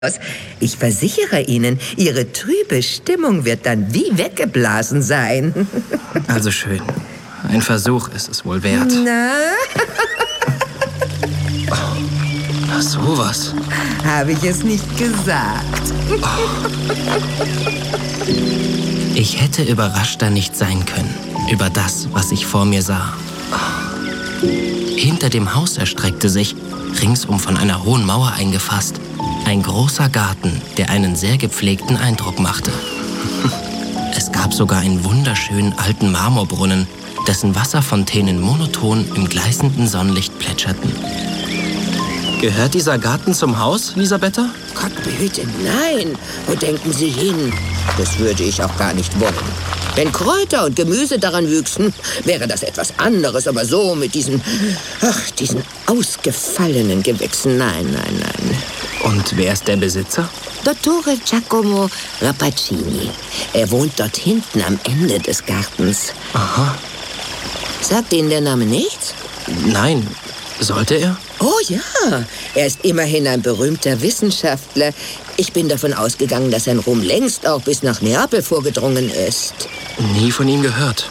Ich versichere Ihnen, Ihre trübe Stimmung wird dann wie weggeblasen sein. Also schön. Ein Versuch ist es wohl wert. Na? Na, sowas. Habe ich es nicht gesagt? Ich hätte überraschter nicht sein können über das, was ich vor mir sah. Hinter dem Haus erstreckte sich, ringsum von einer hohen Mauer eingefasst, ein großer Garten, der einen sehr gepflegten Eindruck machte. Es gab sogar einen wunderschönen alten Marmorbrunnen, dessen Wasserfontänen monoton im gleißenden Sonnenlicht plätscherten. Gehört dieser Garten zum Haus, Lisabetta? Gott behüte, nein. Wo denken Sie hin? Das würde ich auch gar nicht wollen. Wenn Kräuter und Gemüse daran wüchsen, wäre das etwas anderes. Aber so mit diesen ausgefallenen Gewächsen, nein. Und wer ist der Besitzer? Dottore Giacomo Rappaccini. Er wohnt dort hinten am Ende des Gartens. Aha. Sagt Ihnen der Name nichts? Nein. Sollte er? Oh ja, er ist immerhin ein berühmter Wissenschaftler. Ich bin davon ausgegangen, dass sein Ruhm längst auch bis nach Neapel vorgedrungen ist. Nie von ihm gehört.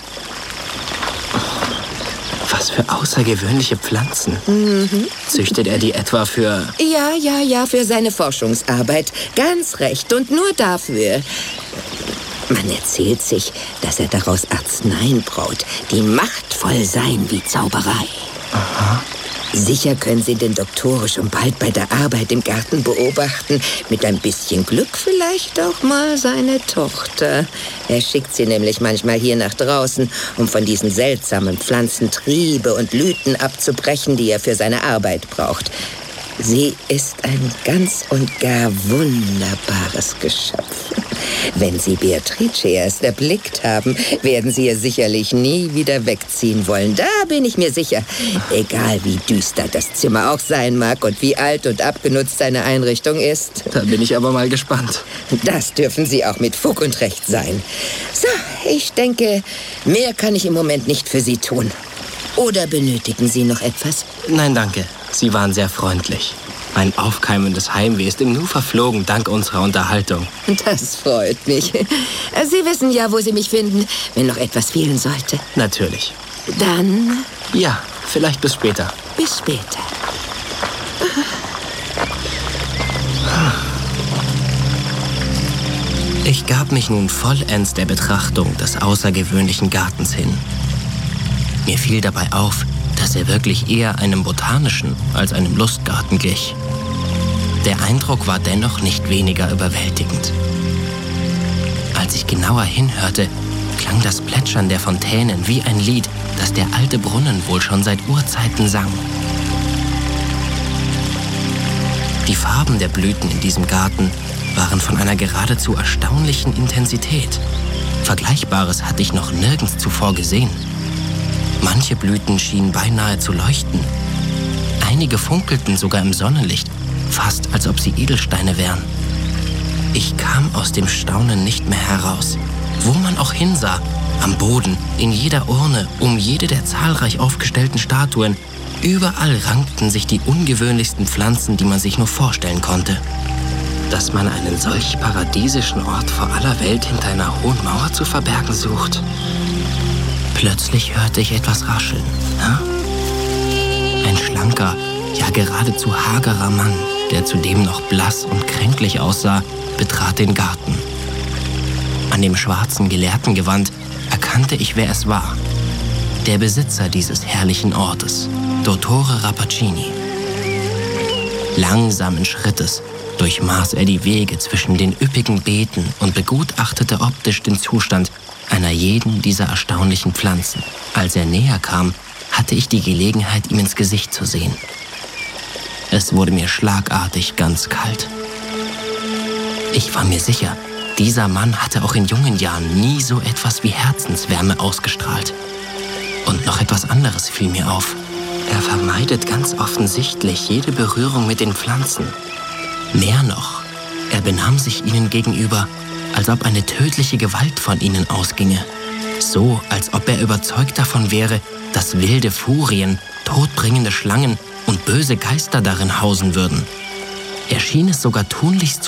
Was für außergewöhnliche Pflanzen. Züchtet er die etwa für... Ja, für seine Forschungsarbeit. Ganz recht und nur dafür. Man erzählt sich, dass er daraus Arzneien braut, die machtvoll seien wie Zauberei. Aha. Sicher können Sie den Dottore schon bald bei der Arbeit im Garten beobachten. Mit ein bisschen Glück vielleicht auch mal seine Tochter. Er schickt sie nämlich manchmal hier nach draußen, um von diesen seltsamen Pflanzen Triebe und Blüten abzubrechen, die er für seine Arbeit braucht. Sie ist ein ganz und gar wunderbares Geschöpf. Wenn Sie Beatrice erst erblickt haben, werden Sie ihr sicherlich nie wieder wegziehen wollen. Da bin ich mir sicher. Egal wie düster das Zimmer auch sein mag und wie alt und abgenutzt seine Einrichtung ist. Da bin ich aber mal gespannt. Das dürfen Sie auch mit Fug und Recht sein. So, ich denke, mehr kann ich im Moment nicht für Sie tun. Oder benötigen Sie noch etwas? Nein, danke. Sie waren sehr freundlich. Mein aufkeimendes Heimweh ist im Nu verflogen, dank unserer Unterhaltung. Das freut mich. Sie wissen ja, wo Sie mich finden, wenn noch etwas fehlen sollte. Natürlich. Dann... Ja, vielleicht bis später. Bis später. Ich gab mich nun vollends der Betrachtung des außergewöhnlichen Gartens hin. Mir fiel dabei auf, dass er wirklich eher einem botanischen als einem Lustgarten glich. Der Eindruck war dennoch nicht weniger überwältigend. Als ich genauer hinhörte, klang das Plätschern der Fontänen wie ein Lied, das der alte Brunnen wohl schon seit Urzeiten sang. Die Farben der Blüten in diesem Garten waren von einer geradezu erstaunlichen Intensität. Vergleichbares hatte ich noch nirgends zuvor gesehen. Manche Blüten schienen beinahe zu leuchten. Einige funkelten sogar im Sonnenlicht, fast als ob sie Edelsteine wären. Ich kam aus dem Staunen nicht mehr heraus. Wo man auch hinsah, am Boden, in jeder Urne, um jede der zahlreich aufgestellten Statuen, überall rankten sich die ungewöhnlichsten Pflanzen, die man sich nur vorstellen konnte. Dass man einen solch paradiesischen Ort vor aller Welt hinter einer hohen Mauer zu verbergen sucht. Plötzlich hörte ich etwas rascheln. Ein schlanker, ja geradezu hagerer Mann, der zudem noch blass und kränklich aussah, betrat den Garten. An dem schwarzen Gelehrtengewand erkannte ich, wer es war. Der Besitzer dieses herrlichen Ortes, Dottore Rappaccini. Langsamen Schrittes durchmaß er die Wege zwischen den üppigen Beeten und begutachtete optisch den Zustand einer jeden dieser erstaunlichen Pflanzen. Als er näher kam, hatte ich die Gelegenheit, ihm ins Gesicht zu sehen. Es wurde mir schlagartig ganz kalt. Ich war mir sicher, dieser Mann hatte auch in jungen Jahren nie so etwas wie Herzenswärme ausgestrahlt. Und noch etwas anderes fiel mir auf. Er vermeidet ganz offensichtlich jede Berührung mit den Pflanzen. Mehr noch, er benahm sich ihnen gegenüber, als ob eine tödliche Gewalt von ihnen ausginge. So, als ob er überzeugt davon wäre, dass wilde Furien, todbringende Schlangen und böse Geister darin hausen würden. Er schien es sogar tunlichst